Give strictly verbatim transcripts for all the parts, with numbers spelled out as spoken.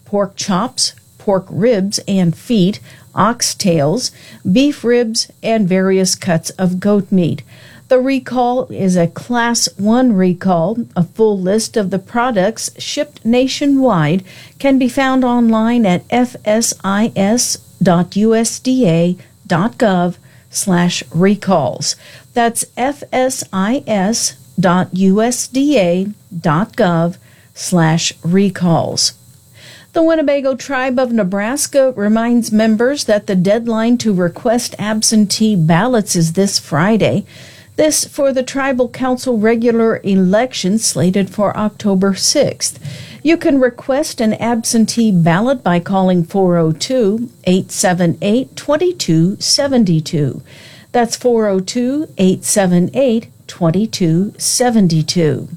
pork chops, pork ribs and feet, ox tails, beef ribs, and various cuts of goat meat. The recall is a Class one recall. A full list of the products shipped nationwide can be found online at f s i s dot u s d a dot gov slash recalls. That's f s i s dot u s d a dot gov slash recalls. The Winnebago Tribe of Nebraska reminds members that the deadline to request absentee ballots is this Friday. This for the Tribal Council regular election slated for October sixth. You can request an absentee ballot by calling four oh two, eight seven eight, two two seven two. That's four oh two, eight seven eight, two two seven two.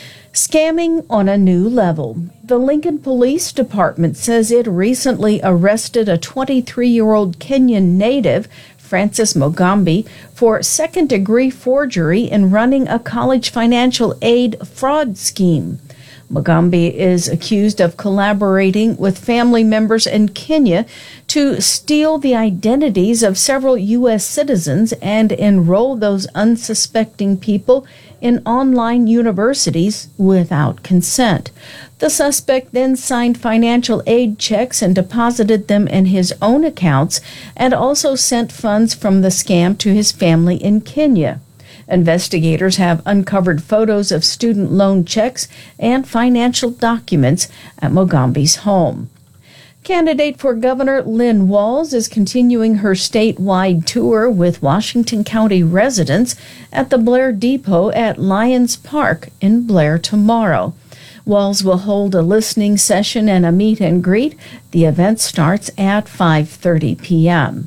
Scamming on a new level. The Lincoln Police Department says it recently arrested a twenty-three-year-old Kenyan native, Francis Mugambi, for second-degree forgery in running a college financial aid fraud scheme. Mugambi is accused of collaborating with family members in Kenya to steal the identities of several U S citizens and enroll those unsuspecting people in online universities without consent. The suspect then signed financial aid checks and deposited them in his own accounts and also sent funds from the scam to his family in Kenya. Investigators have uncovered photos of student loan checks and financial documents at Mugambi's home. Candidate for Governor Lynn Walz is continuing her statewide tour with Washington County residents at the Blair Depot at Lions Park in Blair tomorrow. Walz will hold a listening session and a meet and greet. The event starts at five thirty p.m.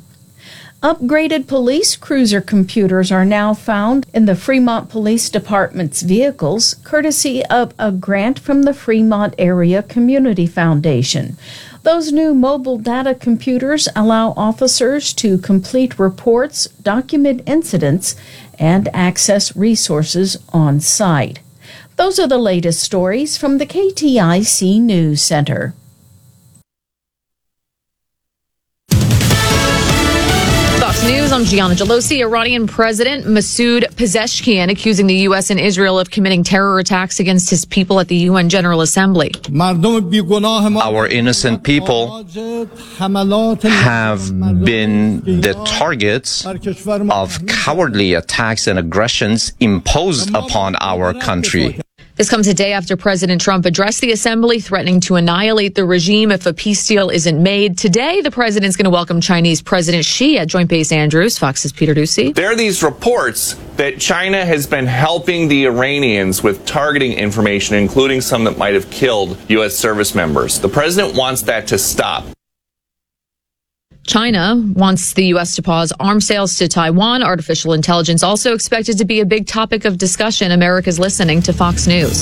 Upgraded police cruiser computers are now found in the Fremont Police Department's vehicles, courtesy of a grant from the Fremont Area Community Foundation. Those new mobile data computers allow officers to complete reports, document incidents, and access resources on site. Those are the latest stories from the K T I C News Center. Fox News, I'm Gianna Gelosi. Iranian President Masoud Pezeshkian accusing the U S and Israel of committing terror attacks against his people at the U N General Assembly. Our innocent people have been the targets of cowardly attacks and aggressions imposed upon our country. This comes a day after President Trump addressed the assembly, threatening to annihilate the regime if a peace deal isn't made. Today, the president's going to welcome Chinese President Xi at Joint Base Andrews. Fox's Peter Ducey. There are these reports that China has been helping the Iranians with targeting information, including some that might have killed U S service members. The president wants that to stop. China wants the U S to pause arms sales to Taiwan. Artificial intelligence also expected to be a big topic of discussion. America's listening to Fox News.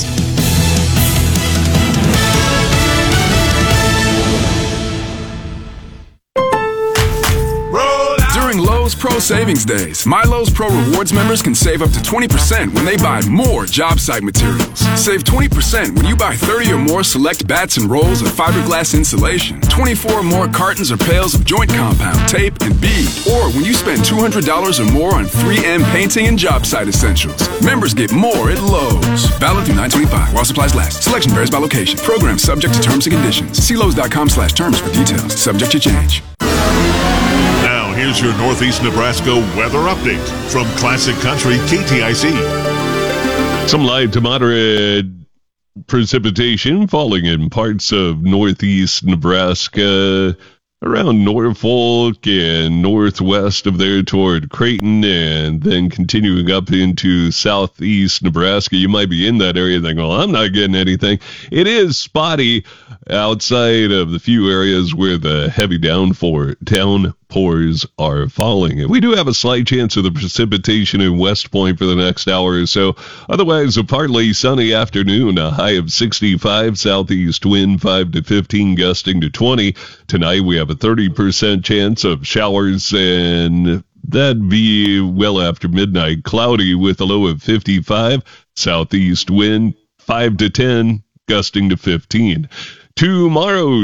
During Lowe's Pro Savings Days, My Lowe's Pro Rewards members can save up to twenty percent when they buy more job site materials. Save twenty percent when you buy thirty or more select bats and rolls of fiberglass insulation, twenty-four or more cartons or pails of joint compound, tape, and bead, or when you spend two hundred dollars or more on three M painting and job site essentials. Members get more at Lowe's. Valid through nine twenty-five while supplies last. Selection varies by location. Program subject to terms and conditions. See Lowe's.com slash terms for details. Subject to change. Now, here's your Northeast Nebraska weather update from Classic Country K T I C. Some light to moderate precipitation falling in parts of Northeast Nebraska, around Norfolk and northwest of there toward Creighton, and then continuing up into southeast Nebraska. You might be in that area thinking, well, I'm not getting anything. It is spotty outside of the few areas where the heavy downpour, downpours are falling. And we do have a slight chance of the precipitation in West Point for the next hour or so. Otherwise, a partly sunny afternoon, a high of sixty-five, southeast wind five to fifteen, gusting to twenty. Tonight, we have a thirty percent chance of showers, and that'd be well after midnight. Cloudy with a low of fifty-five, southeast wind five to ten, gusting to fifteen. Tomorrow,